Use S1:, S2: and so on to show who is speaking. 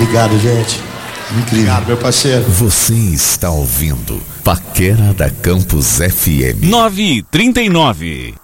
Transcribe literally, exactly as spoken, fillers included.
S1: Obrigado, gente. Incrível.
S2: Obrigado, meu parceiro.
S3: Você está ouvindo Paquera da Campus F M.
S4: nove e trinta e nove.